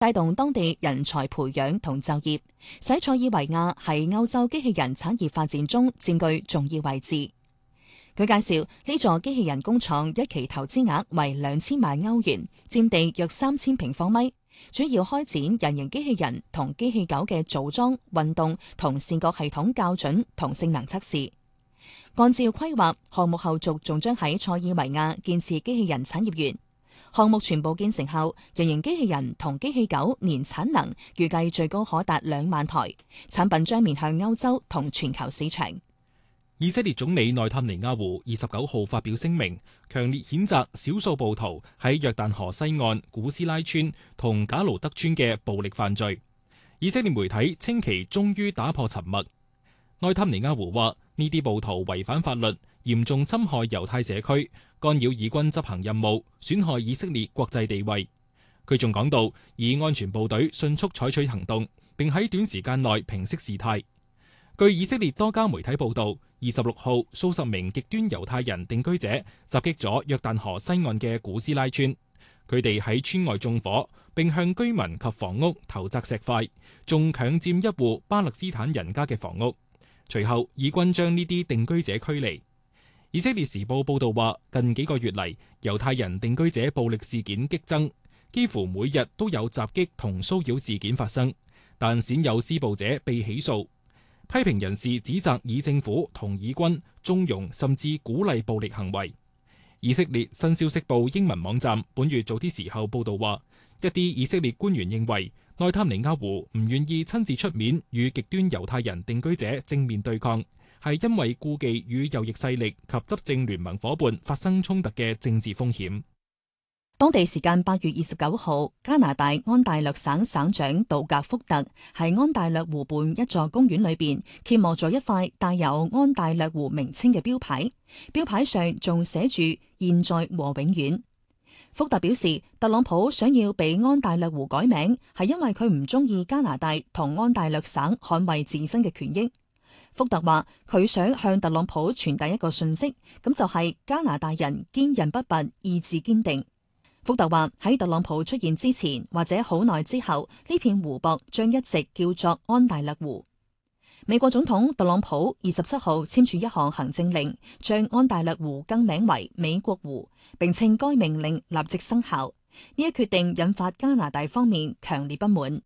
帶動當地人才培養同就業，使塞爾維亞喺歐洲機器人產業發展中佔據重要位置。佢介紹呢座機器人工廠一期投資額為2000萬歐元，佔地約3000平方米，主要開展人形機器人同機器狗嘅組裝、運動同視覺系統校準同性能測試。按照規劃，項目後續仲將喺塞爾維亞建設機器人產業園。項目全部建成後，人形機器人同機器狗年產能預計最高可達2萬台，產品將面向歐洲同全球市場。 以色列總理內塔尼亞胡29號發表聲明，強烈譴責少數暴徒喺約旦河西岸古斯拉村同賈盧德村嘅暴力犯罪。以色列媒體稱其終於打破沉默。內塔尼亞胡話：呢啲暴徒違反法律，嚴重侵害猶太社區，干擾以軍執行任務，損害以色列國際地位。佢仲講到，以安全部隊迅速採取行動，並喺短時間內平息事態。據以色列多家媒體報道，26號數十名極端猶太人定居者襲擊咗約旦河西岸嘅古斯拉村，佢哋喺村外縱火，並向居民及房屋投擲石塊，仲強佔一戶巴勒斯坦人家嘅房屋。隨後，以軍將呢啲定居者驅離。以色列時報報道話，近幾個月嚟，猶太人定居者暴力事件激增，幾乎每日都有襲擊同騷擾事件發生，但鮮有施暴者被起訴。批評人士指責以政府同以軍縱容甚至鼓勵暴力行為。以色列新消息報英文網站本月早啲時候報道話，一啲以色列官員認為內塔尼亞胡唔願意親自出面與極端猶太人定居者正面對抗，係因為顧忌與右翼勢力及執政聯盟夥伴發生衝突嘅政治風險。 當地時間8月29號，加拿大安大略省省長杜格福特喺安大略湖畔一座公園裏邊揭幕咗一塊帶有安大略湖名稱嘅標牌，標牌上仲寫住現在和永遠。福特表示，特朗普想要俾安大略湖改名，係因為佢唔中意加拿大同安大略省捍衛自身嘅權益。福特話佢想向特朗普傳遞一個訊息，咁就係加拿大人堅韌不拔，意志堅定。福特話喺特朗普出現之前或者好耐之後，呢片湖泊將一直叫做安大略湖。美國總統特朗普27號簽署一項行政令，將安大略湖更名為美國湖，並稱該命令立即生效。呢一決定引發加拿大方面強烈不滿。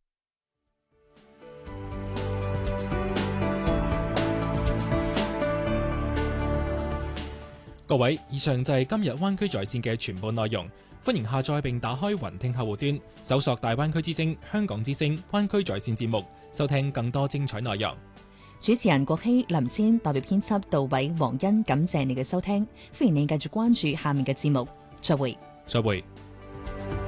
各位，以上就係今日灣區在線嘅全部內容。歡迎下載並打開雲聽客戶端，搜索大灣區之聲、香港之聲、灣區在線節目，收聽更多精彩內容。 主持人郭希、林千，代表編輯杜偉、黃欣，感謝你嘅收聽。歡迎你繼續關注下面嘅節目。再會。 再會。